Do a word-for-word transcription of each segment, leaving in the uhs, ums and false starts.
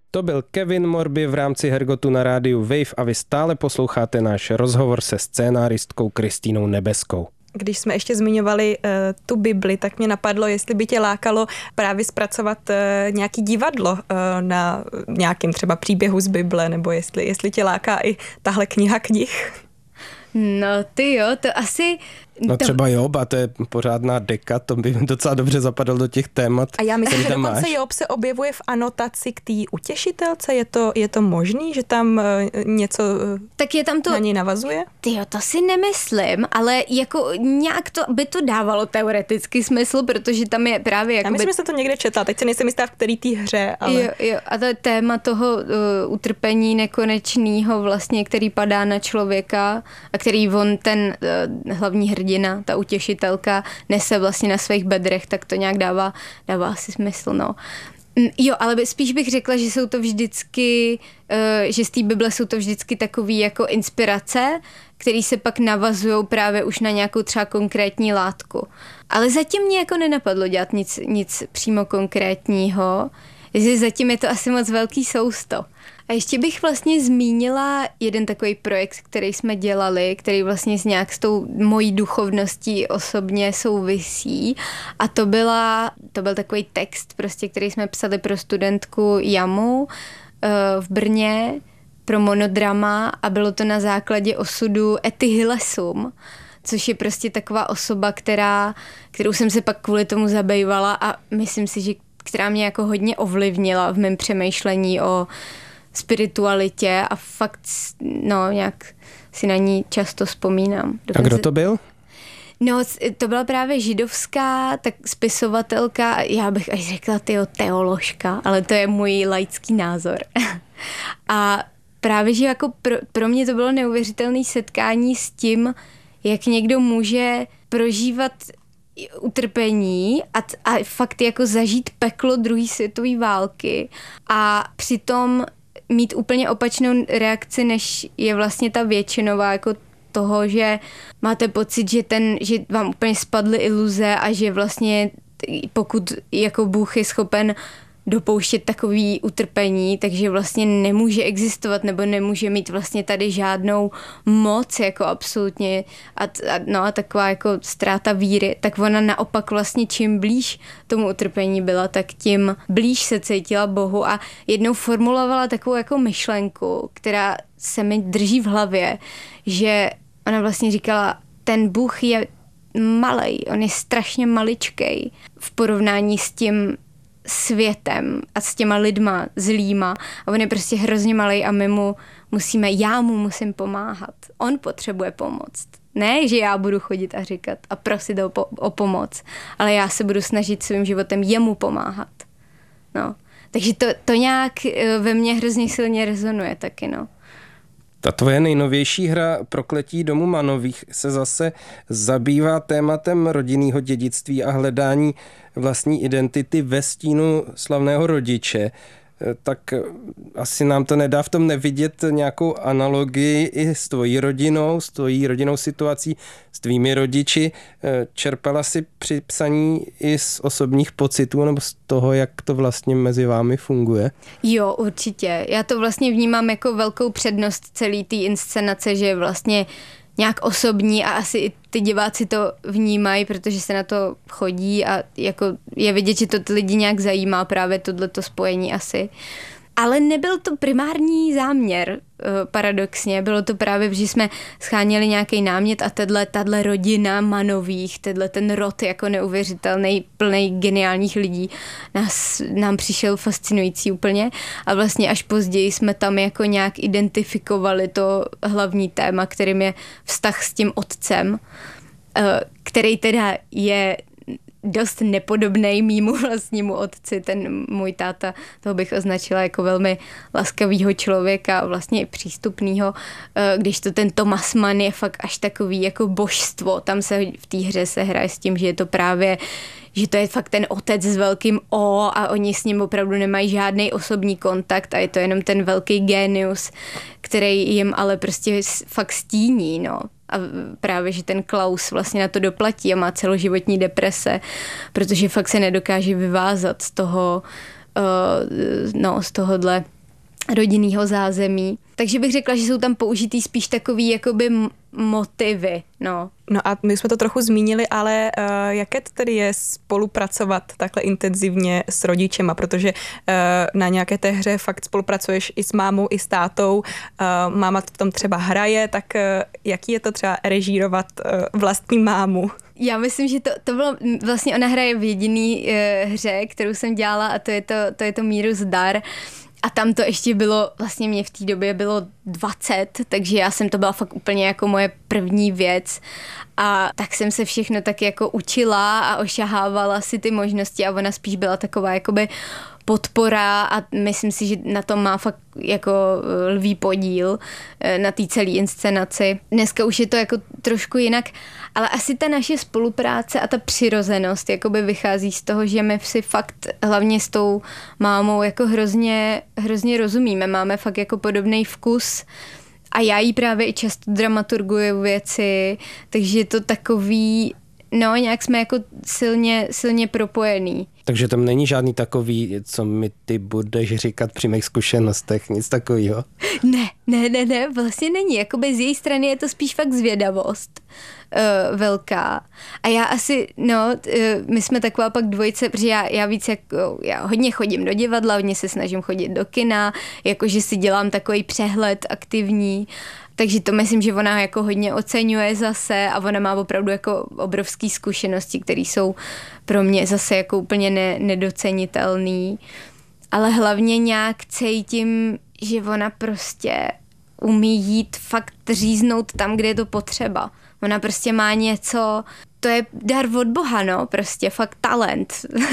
To byl Kevin Morby v rámci Hergotu na rádiu Wave a vy stále posloucháte náš rozhovor se scénáristkou Kristýnou Nebeskou. Když jsme ještě zmiňovali uh, tu Bibli, tak mě napadlo, jestli by tě lákalo právě zpracovat uh, nějaký divadlo uh, na nějakým třeba příběhu z Bible, nebo jestli, jestli tě láká i tahle kniha knih. No ty jo, to asi... No třeba Job, a to je pořádná deka, to by docela dobře zapadal do těch témat. A já myslím, že dokonce máš. Job se objevuje v anotaci k té utěšitelce, je to, je to možný, že tam uh, něco uh, tak je tam to, na ní navazuje? Tyjo, to si nemyslím, ale jako nějak to by to dávalo teoretický smysl, protože tam je právě jako... Já myslím, že jsem to někde četla, teď se nejsem jistá, v který té hře, ale... Jo, jo, a to je téma toho uh, utrpení nekonečného vlastně, který padá na člověka a který on ten uh, hlavní hrdina, ta utěšitelka nese vlastně na svých bedrech, tak to nějak dává, dává asi smysl, no. Jo, ale spíš bych řekla, že jsou to vždycky, že z té Bible jsou to vždycky takový jako inspirace, které se pak navazují právě už na nějakou třeba konkrétní látku. Ale zatím mě jako nenapadlo dělat nic, nic přímo konkrétního, že zatím je to asi moc velký sousto. A ještě bych vlastně zmínila jeden takový projekt, který jsme dělali, který vlastně s nějak s tou mojí duchovností osobně souvisí. A to, byla, to byl takový text, prostě, který jsme psali pro studentku Jamu v Brně, pro monodrama, a bylo to na základě osudu Etty Hillesum, což je prostě taková osoba, která, kterou jsem se pak kvůli tomu zabývala a myslím si, že která mě jako hodně ovlivnila v mém přemýšlení o spiritualitě a fakt, no, nějak si na ní často vzpomínám. A kdo to byl? No, to byla právě židovská tak spisovatelka, já bych až řekla tyjo, teoložka, ale to je můj laický názor. A právě, že jako pro, pro mě to bylo neuvěřitelné setkání s tím, jak někdo může prožívat utrpení a, a fakt jako zažít peklo druhé světové války a přitom mít úplně opačnou reakci, než je vlastně ta většinová, jako toho, že máte pocit, že, ten, že vám úplně spadly iluze a že vlastně pokud jako Bůh je schopen dopouštět takový utrpení, takže vlastně nemůže existovat nebo nemůže mít vlastně tady žádnou moc jako absolutně a, a, no a taková jako ztráta víry, tak ona naopak vlastně čím blíž tomu utrpení byla, tak tím blíž se cítila Bohu a jednou formulovala takovou jako myšlenku, která se mi drží v hlavě, že ona vlastně říkala, ten Bůh je malej, on je strašně maličkej v porovnání s tím světem a s těma lidma zlýma a on je prostě hrozně malej a my mu musíme, já mu musím pomáhat. On potřebuje pomoc. Ne, že já budu chodit a říkat a prosit o, po, o pomoc, ale já se budu snažit svým životem jemu pomáhat. No. Takže to, to nějak ve mně hrozně silně rezonuje taky, no. Ta tvoje nejnovější hra Prokletí domu Manových se zase zabývá tématem rodinného dědictví a hledání vlastní identity ve stínu slavného rodiče. Tak asi nám to nedá v tom nevidět nějakou analogii i s tvojí rodinou, s tvojí rodinnou situací, s tvými rodiči. Čerpala si při psaní i z osobních pocitů nebo z toho, jak to vlastně mezi vámi funguje? Jo, určitě. Já to vlastně vnímám jako velkou přednost celé té inscenace, že vlastně nějak osobní a asi i ty diváci to vnímají, protože se na to chodí a jako je vidět, že to ty lidi nějak zajímá právě tohleto spojení asi. Ale nebyl to primární záměr, paradoxně. Bylo to právě, že jsme scháněli nějaký námět a tato, tato rodina Manových, tenhle ten rod jako neuvěřitelný, plný geniálních lidí nás, nám přišel fascinující úplně a vlastně až později jsme tam jako nějak identifikovali to hlavní téma, kterým je vztah s tím otcem, který teda je dost nepodobnej mýmu vlastnímu otci, ten můj táta, toho bych označila jako velmi laskavýho člověka, vlastně i přístupnýho, když to ten Thomas Mann je fakt až takový jako božstvo, tam se v té hře se hraje s tím, že je to právě, že to je fakt ten otec s velkým O a oni s ním opravdu nemají žádný osobní kontakt a je to jenom ten velký génius, který jim ale prostě fakt stíní, no. A právě, že ten Klaus vlastně na to doplatí a má celoživotní deprese, protože fakt se nedokáže vyvázat z toho, uh, no, z tohohle rodinného zázemí. Takže bych řekla, že jsou tam použitý spíš takový jakoby motivy, no. No a my jsme to trochu zmínili, ale uh, jaké to tedy je spolupracovat takhle intenzivně s rodičema, protože uh, na nějaké té hře fakt spolupracuješ i s mámou, i s tátou, uh, máma v tom třeba hraje, tak uh, jaký je to třeba režírovat uh, vlastní mámu? Já myslím, že to, to bylo, vlastně ona hraje v jediný uh, hře, kterou jsem dělala a to je to, to, je to Mírův dar. A tam to ještě bylo, vlastně mě v té době bylo dvacet, takže já jsem to byla fakt úplně jako moje první věc a tak jsem se všechno tak jako učila a ošahávala si ty možnosti a ona spíš byla taková jakoby podpora a myslím si, že na tom má fakt jako lví podíl na té celé inscenaci. Dneska už je to jako trošku jinak, ale asi ta naše spolupráce a ta přirozenost jakoby vychází z toho, že my si fakt hlavně s tou mámou jako hrozně, hrozně rozumíme. Máme fakt jako podobný vkus a já jí právě i často dramaturguju věci, takže je to takový, no nějak jsme jako silně, silně propojený. Takže tam není žádný takový, co mi ty budeš říkat při mých zkušenostech, nic takového? Ne, ne, ne, ne, vlastně není. Jakoby z její strany je to spíš fakt zvědavost uh, velká. A já asi, no, uh, my jsme taková pak dvojice, protože já, já víc jako, já hodně chodím do divadla, hodně se snažím chodit do kina, jakože si dělám takový přehled aktivní. Takže to myslím, že ona jako hodně oceňuje zase a ona má opravdu jako obrovský zkušenosti, které jsou pro mě zase jako úplně ne, nedocenitelný. Ale hlavně nějak cítím, že ona prostě umí jít fakt říznout tam, kde je to potřeba. Ona prostě má něco, to je dar od Boha, no, prostě fakt talent.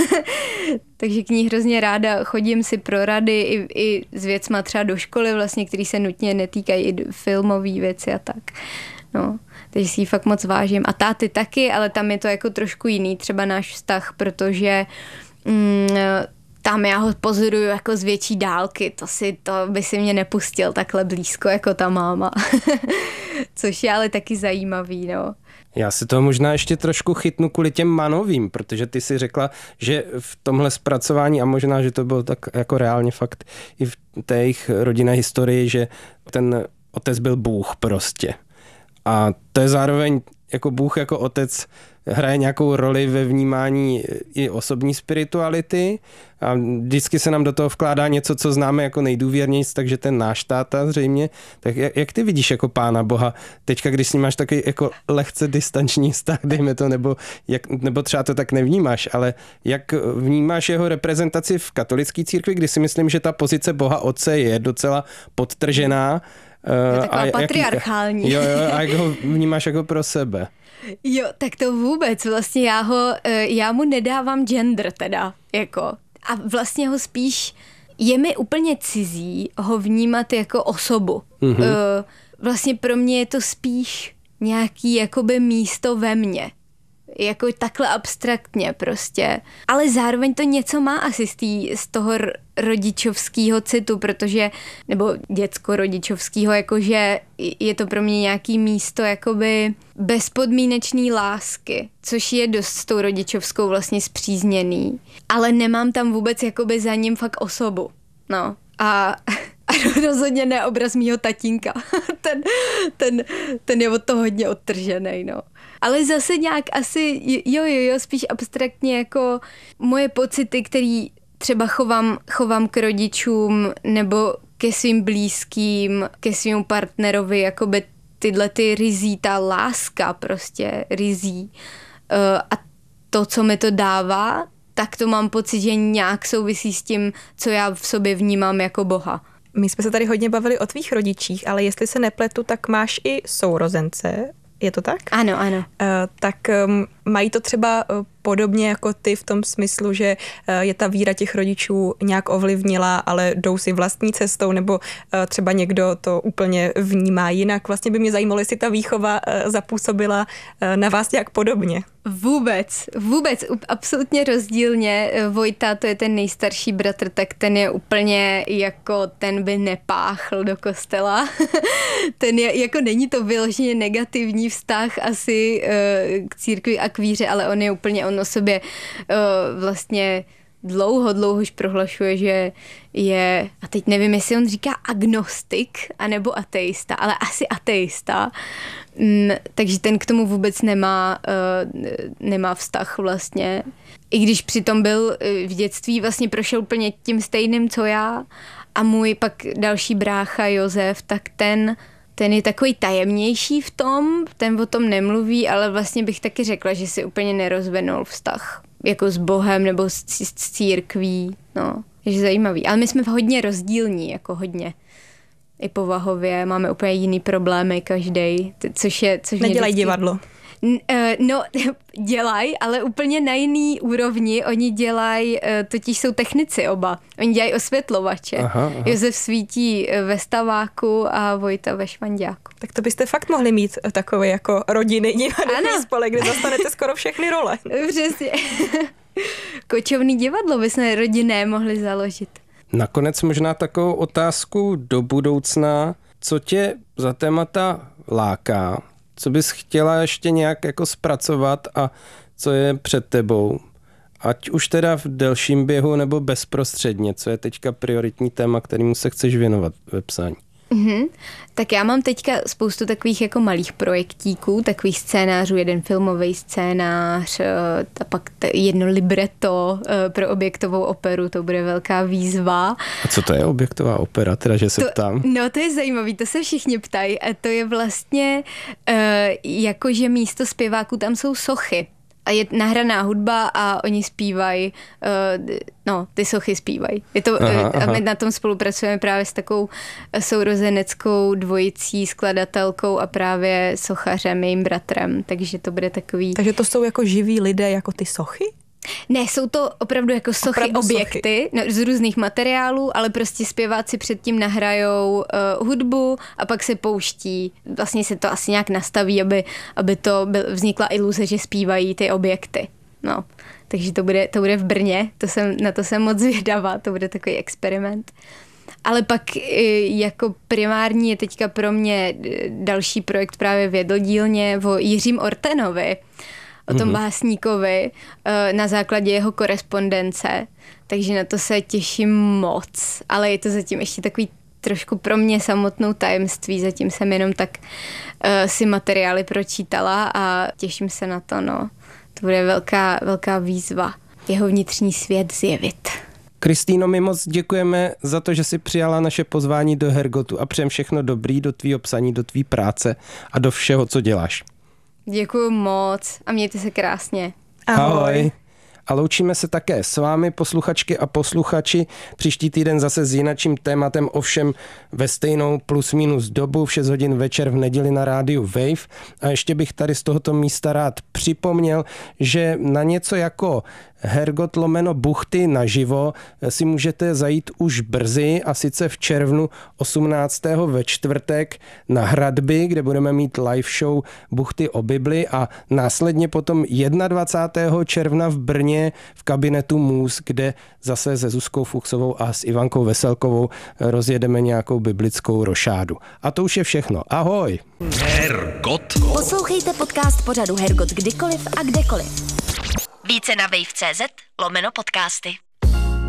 Takže k ní hrozně ráda chodím si pro rady i, i s věcma třeba do školy vlastně, který se nutně netýkají i filmové věci a tak. No, takže si ji fakt moc vážím. A táty taky, ale tam je to jako trošku jiný, třeba náš vztah, protože mm, tam já ho pozoruju jako z větší dálky, to si, to by si mě nepustil takhle blízko jako ta máma. Což je ale taky zajímavý, no. Já si to možná ještě trošku chytnu kvůli těm manovým, protože ty si řekla, že v tomhle zpracování, a možná, že to bylo tak jako reálně fakt i v té jejich rodinné historii, že ten otec byl Bůh prostě. A to je zároveň jako Bůh, jako otec hraje nějakou roli ve vnímání i osobní spirituality a vždycky se nám do toho vkládá něco, co známe jako nejdůvěrnější, takže ten náš táta zřejmě. Tak jak, jak ty vidíš jako Pána Boha teďka, když s ním máš takový jako lehce distanční vztah, dejme to, nebo, jak, nebo třeba to tak nevnímáš, ale jak vnímáš jeho reprezentaci v katolické církvi, kdy si myslím, že ta pozice Boha Otce je docela podtržená. Je taková a patriarchální. Jak, jo, jo, a jak ho vnímáš jako pro sebe? Jo, tak to vůbec. Vlastně já ho, já mu nedávám gender teda, jako. A vlastně ho spíš, je mi úplně cizí ho vnímat jako osobu. Mm-hmm. Vlastně pro mě je to spíš nějaký jakoby místo ve mně. Jako takhle abstraktně prostě. Ale zároveň to něco má asi z, tý, z toho rodičovského citu, protože, nebo dětsko-rodičovského, jakože je to pro mě nějaký místo jakoby bezpodmínečný lásky, což je dost s tou rodičovskou vlastně spřízněný. Ale nemám tam vůbec jakoby za ním fakt osobu. No. A... A rozhodně ne obraz mýho tatínka. ten, ten, ten je od toho hodně odtržený, no. Ale zase nějak asi, jo, jo, jo, spíš abstraktně jako moje pocity, který třeba chovám, chovám k rodičům nebo ke svým blízkým, ke svým partnerovi, jakoby tyhle ty rizí, ta láska prostě rizí. A to, co mi to dává, tak to mám pocit, že nějak souvisí s tím, co já v sobě vnímám jako Boha. My jsme se tady hodně bavili o tvých rodičích, ale jestli se nepletu, tak máš i sourozence. Je to tak? Ano, ano. Uh, tak um, mají to třeba uh, podobně jako ty v tom smyslu, že uh, je ta víra těch rodičů nějak ovlivnila, ale jdou si vlastní cestou, nebo uh, třeba někdo to úplně vnímá jinak. Vlastně by mě zajímalo, jestli ta výchova uh, zapůsobila uh, na vás nějak podobně. Vůbec, vůbec, absolutně rozdílně. Vojta, to je ten nejstarší bratr, tak ten je úplně jako, ten by nepáchl do kostela. Ten je, jako není to vyloženě negativní vztah asi uh, k církvi a k víře, ale on je úplně, on o sobě uh, vlastně dlouho, dlouho už prohlašuje, že je, a teď nevím, jestli on říká agnostik, anebo ateista, ale asi ateista. Mm, takže ten k tomu vůbec nemá, uh, nemá vztah vlastně. I když přitom byl v dětství, vlastně prošel úplně tím stejným, co já. A můj pak další brácha Josef, tak ten, ten je takový tajemnější v tom, ten o tom nemluví, ale vlastně bych taky řekla, že si úplně nerozvinul vztah jako s Bohem nebo s, s církví, no, je zajímavý. Ale my jsme hodně rozdílní, jako hodně. I povahově, máme úplně jiný problémy každej, což je... Což Nedělají vždycky... divadlo. No, dělají, ale úplně na jiný úrovni. Oni dělají, totiž jsou technici oba. Oni dělají osvětlovače. Aha, aha. Josef svítí ve Staváku a Vojta ve Švanďáku. Tak to byste fakt mohli mít takový jako rodinný divadelní spolek, kde dostanete skoro všechny role. Přesně. Kočovný divadlo bychom rodinné mohli založit. Nakonec možná takovou otázku do budoucna. Co tě za témata láká? Co bys chtěla ještě nějak jako zpracovat a co je před tebou? Ať už teda v delším běhu nebo bezprostředně. Co je teďka prioritní téma, kterému se chceš věnovat ve psání? Mm-hmm. Tak já mám teďka spoustu takových jako malých projektíků, takových scénářů, jeden filmový scénář, a pak jedno libretto pro objektovou operu, to bude velká výzva. A co to je objektová opera, teda, že se to, ptám? No to je zajímavý, to se všichni ptají a to je vlastně jako, že místo zpěváků tam jsou sochy. A je nahraná hudba a oni zpívají, uh, no, ty sochy zpívají. Je to, aha, aha. A my na tom spolupracujeme právě s takovou sourozeneckou dvojicí, skladatelkou a právě sochařem, jejím bratrem, takže to bude takový... Takže to jsou jako živí lidé, jako ty sochy? Ne, jsou to opravdu jako sochy, opravdu objekty sochy. No, z různých materiálů, ale prostě zpěváci předtím nahrajou uh, hudbu a pak se pouští. Vlastně se to asi nějak nastaví, aby, aby to byl, vznikla iluze, že zpívají ty objekty. No, takže to bude, to bude v Brně, to jsem, na to jsem moc zvědavá, to bude takový experiment. Ale pak jako primární je teďka pro mě další projekt právě v Jedlodílně o Jiřím Ortenovi, o tom básníkovi na základě jeho korespondence, takže na to se těším moc, ale je to zatím ještě takový trošku pro mě samotnou tajemství, zatím jsem jenom tak uh, si materiály pročítala a těším se na to, no. To bude velká, velká výzva, jeho vnitřní svět zjevit. Kristýno, my moc děkujeme za to, že jsi přijala naše pozvání do Hergotu a přejem všechno dobrý do tvýho psaní, do tvý práce a do všeho, co děláš. Děkuju moc a mějte se krásně. Ahoj. Ahoj. A loučíme se také s vámi, posluchačky a posluchači. Příští týden zase s jinačím tématem, ovšem ve stejnou plus minus dobu v šest hodin večer v neděli na rádiu Wave. A ještě bych tady z tohoto místa rád připomněl, že na něco jako Hergot lomeno Buchty naživo si můžete zajít už brzy, a sice v červnu osmnáctého ve čtvrtek na Hradby, kde budeme mít live show Buchty o Bibli, a následně potom dvacátého prvního června v Brně v kabinetu Můz, kde zase se Zuzkou Fuchsovou a s Ivankou Veselkovou rozjedeme nějakou biblickou rošádu. A to už je všechno. Ahoj! Hergot. Poslouchejte podcast pořadu Hergot kdykoliv a kdekoliv. Více na wave tečka cz lomeno podcasty.